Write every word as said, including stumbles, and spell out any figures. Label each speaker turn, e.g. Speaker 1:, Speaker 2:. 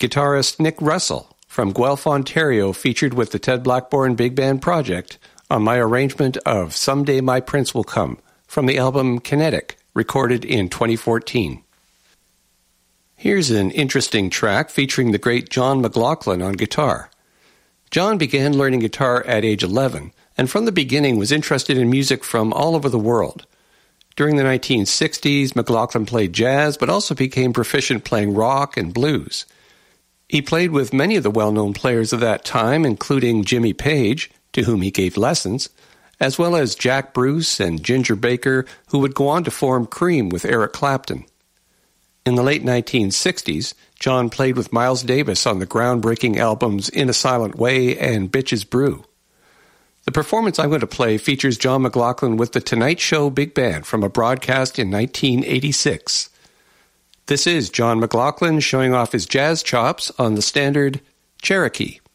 Speaker 1: Guitarist Nick Russell from Guelph, Ontario, featured with the Ted Blackburn Big Band Project on my arrangement of Someday My Prince Will Come from the album Kinetic, recorded in twenty fourteen. Here's an interesting track featuring the great John McLaughlin on guitar. John began learning guitar at age eleven, and from the beginning was interested in music from all over the world. During the nineteen sixties, McLaughlin played jazz, but also became proficient playing rock and blues. He played with many of the well-known players of that time, including Jimmy Page, to whom he gave lessons, as well as Jack Bruce and Ginger Baker, who would go on to form Cream with Eric Clapton. In the late nineteen sixties, John played with Miles Davis on the groundbreaking albums In a Silent Way and Bitches Brew. The performance I'm going to play features John McLaughlin with the Tonight Show Big Band from a broadcast in nineteen eighty-six. This is John McLaughlin showing off his jazz chops on the standard Cherokee.